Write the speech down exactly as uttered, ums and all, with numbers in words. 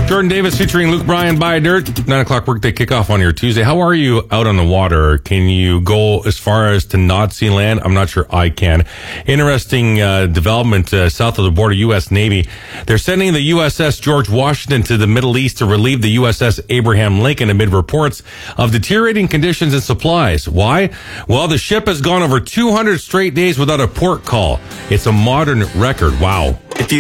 Jordan Davis featuring Luke Bryan by Dirt. Nine o'clock workday kickoff on your Tuesday. How are you out on the water? Can you go as far as to not see land? I'm not sure I can. Interesting uh, development uh, south of the border, U S Navy. They're sending the U S S George Washington to the Middle East to relieve the U S S Abraham Lincoln amid reports of deteriorating conditions and supplies. Why? Well, the ship has gone over two hundred straight days without a port call. It's a modern record. Wow. If you